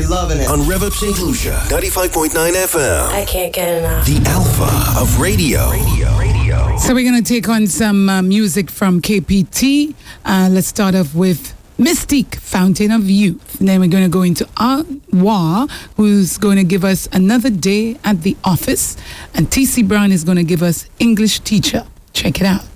loving it. On Rev Up St. Lucia, 95.9 FM. I can't get enough. The Alpha of radio. So we're going to take on some music from KPT. Let's start off with Mystique, Fountain of Youth. And then we're going to go into Awa, who's going to give us Another Day at the Office. And TC Brown is going to give us English Teacher. Check it out.